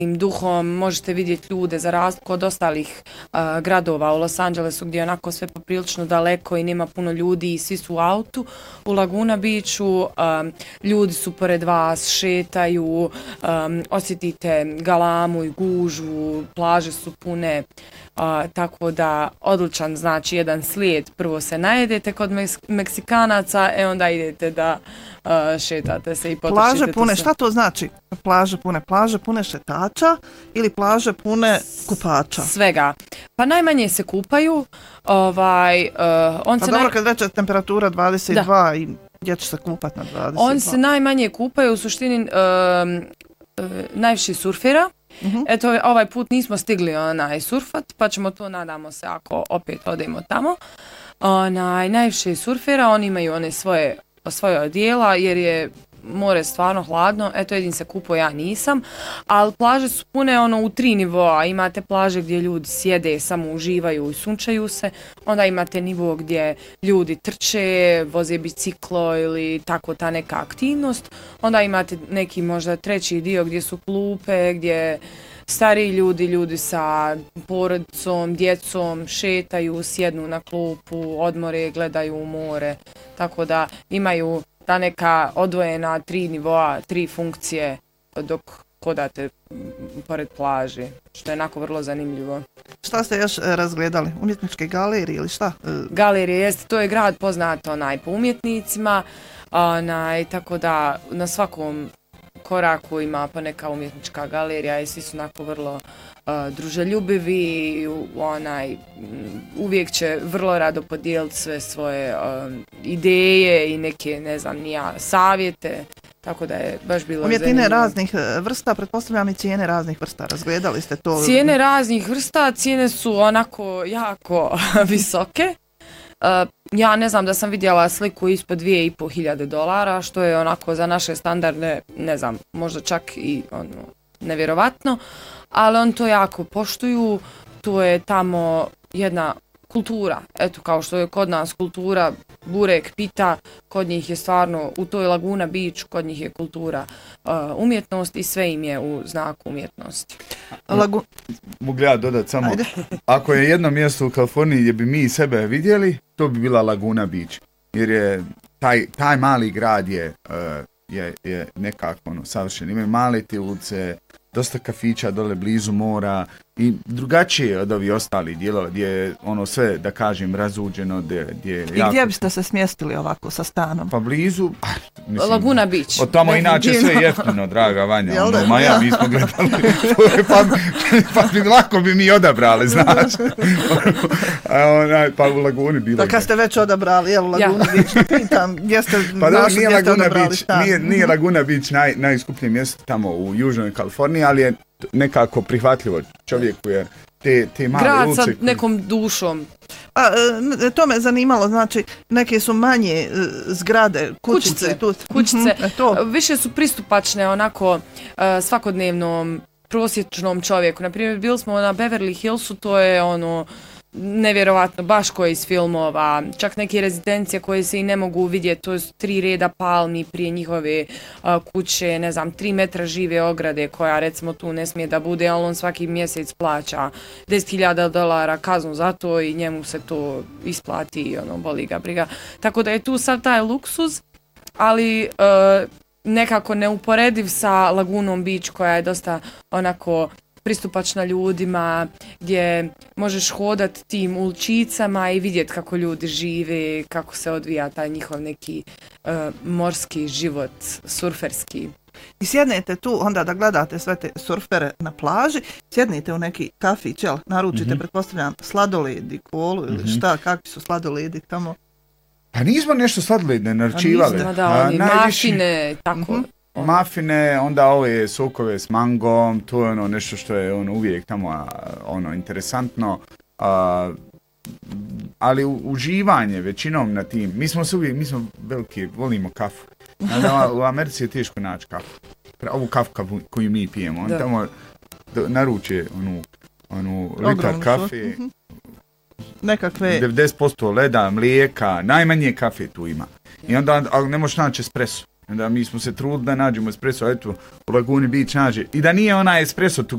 duhom, možete vidjeti ljude za razliku od ostalih gradova u Los Angelesu gdje je onako sve poprilično daleko i nema puno ljudi i svi su u autu. U Laguna Beachu ljudi su pored vas, šetaju, osjetite galamu i gužvu, plaže su pune, tako da odličan znači jedan slijed. Prvo se najedete kod Meksikanaca, onda idete da šetate se i potrošite. Plaže pune, šta to znači? Plaže pune šetača ili plaže pune kupača? Svega. Pa najmanje se kupaju. Dobro, kad veća temperatura 22 i gdje će se kupat na 22? On se najmanje kupaju u suštini najviše surfera. Eto, ovaj put nismo stigli surfat, pa ćemo to, nadamo se, ako opet odemo tamo. Najviše surfera, oni imaju one svoje odijela, jer je more stvarno hladno, eto jedin se kupo, ja nisam, ali plaže su pune u 3 nivoa, imate plaže gdje ljudi sjede, samo uživaju i sunčaju se, onda imate nivo gdje ljudi trče, voze biciklo ili tako ta neka aktivnost, onda imate neki možda treći dio gdje su klupe, gdje stariji ljudi sa porodicom, djecom šetaju, sjednu na klupu, odmore, gledaju u more, tako da imaju ta neka odvojena 3 nivoa, 3 funkcije dok hodate pored plaže, što je onako vrlo zanimljivo. Šta ste još razgledali? Umjetničke galerije ili šta? Galerije, jeste, to je grad poznat po umjetnicima, tako da na svakom koraku ima pa neka umjetnička galerija i svi su onako vrlo druželjubivi, uvijek će vrlo rado podijeliti sve svoje ideje i neke, ne znam, savjete, tako da je baš bilo umjetnine raznih vrsta, pretpostavljam i cijene raznih vrsta, razgledali ste to? Cijene raznih vrsta, cijene su onako jako visoke. Ja ne znam da sam vidjela sliku ispod $2.500, što je onako za naše standarde, ne znam, možda čak i nevjerovatno, ali on to jako poštuju, to je tamo jedna kultura, eto kao što je kod nas kultura burek, pita, kod njih je stvarno u toj Laguna Beach, kod njih je kultura umjetnost i sve im je u znaku umjetnosti. Mogu ja dodati samo, ako je jedno mjesto u Kaliforniji gdje bi mi sebe vidjeli, to bi bila Laguna Beach, jer je taj mali grad je nekako savršen, imaju male te ulice, dosta kafića dole blizu mora i drugačije od ovih ostalih dijelova gdje je sve, da kažem, razuđeno. I gdje biste se smjestili ovako sa stanom? Pa blizu, Laguna Beach. Od tamo inače sve jeftino, draga Vanja. Miami smo gledali. Pa lako bi mi odabrali, znaš. Pa u Laguni bilo. Da kad ste već odabrali, u Laguna Beach, pitam, gdje ste odabrali stan? Nije Laguna Beach najskuplje mjesto tamo u južnoj Kaliforniji, ali je nekako prihvatljivo čovjeku, jer te male ulice... Grad sa nekom dušom. To me zanimalo, znači neke su manje zgrade, kućice. Kućice. Više su pristupačne onako svakodnevnom prosječnom čovjeku. Naprimjer, bili smo na Beverly Hillsu, to je nevjerovatno, baš koje iz filmova, čak neke rezidencije koje se i ne mogu vidjeti, to je 3 reda palmi prije njihove kuće, ne znam, 3 metra žive ograde koja recimo tu ne smije da bude, ali on svaki mjesec plaća $10,000 kaznu za to i njemu se to isplati i boli ga briga. Tako da je tu sav taj luksuz, ali nekako neuporediv sa Lagunom Beach koja je dosta onako pristupačna ljudima, gdje možeš hodati tim uličicama i vidjeti kako ljudi žive, kako se odvija taj njihov neki morski život, surferski. I sjednete tu onda da gledate sve te surfere na plaži, sjednete u neki kafić, naručite, pretpostavljam, sladoledi, kolu ili šta, kakvi su sladoledi tamo? Pa nismo nešto sladolede naručivali. Mafine, tako. Mafine, onda ove sokove s mangom, to je nešto što je uvijek tamo interesantno, ali uživanje većinom na tim, mi smo veliki, volimo kafu. U Americi je teško naći kafu, ovu kafu koju mi pijemo, oni tamo naruče litar kafe, nekakve 90% leda, mlijeka, najmanje kafe tu ima i onda ne možeš naći espresso. Onda mi smo se trudili da nađemo espresso, eto, u Laguni Beach nađe. I da nije onaj espresso tu